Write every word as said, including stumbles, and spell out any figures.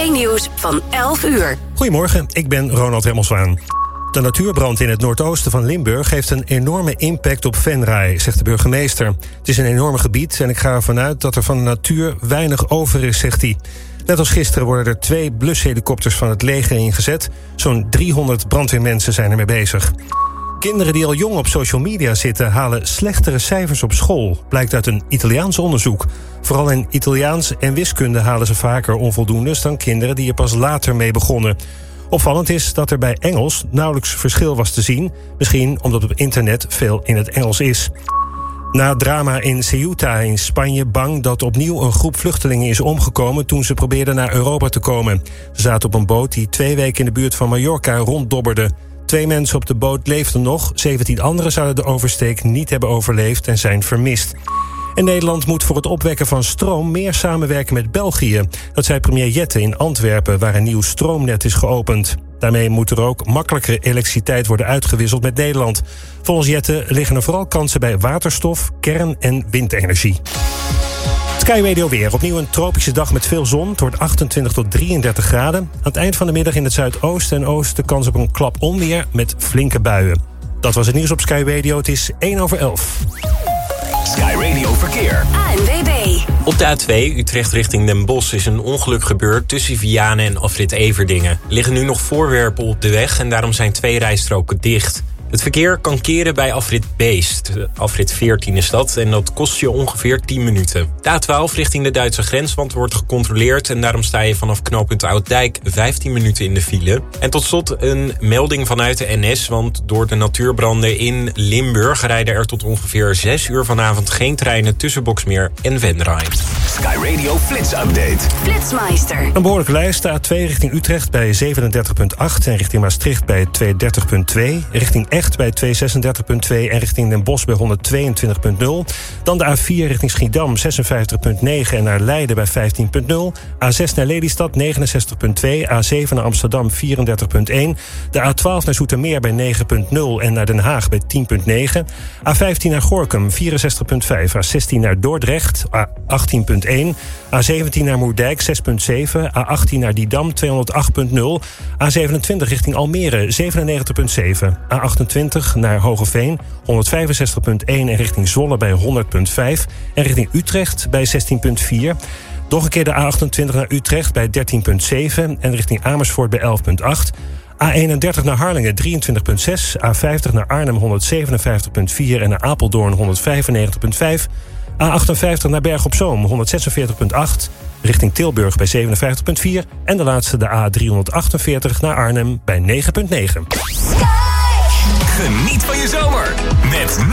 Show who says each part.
Speaker 1: twee-nieuws van elf uur.
Speaker 2: Goedemorgen, ik ben Ronald Remmelswaan. De natuurbrand in het noordoosten van Limburg heeft een enorme impact op Venray, zegt de burgemeester. Het is een enorm gebied en ik ga ervan uit dat er van de natuur weinig over is, zegt hij. Net als gisteren worden er twee blushelikopters van het leger ingezet. Zo'n driehonderd brandweermensen zijn ermee bezig. Kinderen die al jong op social media zitten halen slechtere cijfers op school, blijkt uit een Italiaans onderzoek. Vooral in Italiaans en wiskunde halen ze vaker onvoldoendes dan kinderen die er pas later mee begonnen. Opvallend is dat er bij Engels nauwelijks verschil was te zien, misschien omdat op internet veel in het Engels is. Na het drama in Ceuta in Spanje bang dat opnieuw een groep vluchtelingen is omgekomen toen ze probeerden naar Europa te komen. Ze zaten op een boot die twee weken in de buurt van Mallorca ronddobberde. Twee mensen op de boot leefden nog, zeventien anderen zouden de oversteek niet hebben overleefd en zijn vermist. En Nederland moet voor het opwekken van stroom meer samenwerken met België. Dat zei premier Jette in Antwerpen, waar een nieuw stroomnet is geopend. Daarmee moet er ook makkelijker elektriciteit worden uitgewisseld met Nederland. Volgens Jette liggen er vooral kansen bij waterstof, kern- en windenergie. Sky Radio weer. Opnieuw een tropische dag met veel zon. Het wordt achtentwintig tot drieëndertig graden. Aan het eind van de middag in het zuidoosten en oosten kans op een klap onweer met flinke buien. Dat was het nieuws op Sky Radio. Het is één over elf.
Speaker 3: Sky Radio Verkeer.
Speaker 1: A N W B.
Speaker 4: Op de A twee Utrecht richting Den Bosch is een ongeluk gebeurd tussen Vianen en afrit Everdingen. Er liggen nu nog voorwerpen op de weg en daarom zijn twee rijstroken dicht. Het verkeer kan keren bij afrit Beest. Afrit veertien is dat en dat kost je ongeveer tien minuten. De A twaalf richting de Duitse grens, want er wordt gecontroleerd en daarom sta je vanaf knooppunt Ouddijk vijftien minuten in de file. En tot slot een melding vanuit de N S, want door de natuurbranden in Limburg rijden er tot ongeveer zes uur vanavond geen treinen tussen Boxmeer en Venray.
Speaker 3: Sky Radio Flits Update.
Speaker 1: Flitsmeister.
Speaker 2: Een behoorlijke lijst. De A twee richting Utrecht bij zevenendertig komma acht en richting Maastricht bij tweehonderddertig komma twee. Richting Echt bij tweehonderdzesendertig komma twee en richting Den Bosch bij honderdtweeëntwintig komma nul. Dan de A vier richting Schiedam zesenvijftig komma negen en naar Leiden bij vijftien komma nul. A zes naar Lelystad negenenzestig komma twee. A zeven naar Amsterdam vierendertig komma één. De A twaalf naar Zoetermeer bij negen komma nul en naar Den Haag bij tien komma negen. A vijftien naar Gorinchem vierenzestig komma vijf. A zestien naar Dordrecht A achttien komma één. A zeventien naar Moerdijk zes komma zeven. A achttien naar Didam tweehonderdacht komma nul. A zevenentwintig richting Almere zevenennegentig komma zeven. A achtentwintig naar Hogeveen honderdvijfenzestig komma één en richting Zwolle bij honderd komma vijf en richting Utrecht bij zestien komma vier. Nog een keer de A achtentwintig naar Utrecht bij dertien komma zeven en richting Amersfoort bij elf komma acht. A eenendertig naar Harlingen drieëntwintig komma zes. A vijftig naar Arnhem honderdzevenenvijftig komma vier en naar Apeldoorn honderdvijfennegentig komma vijf. A achtenvijftig naar Berg op Zoom honderdzesenveertig komma acht. Richting Tilburg bij zevenenvijftig komma vier. En de laatste de A driehonderdachtenveertig naar Arnhem bij negen komma negen.
Speaker 3: Geniet van je zomer met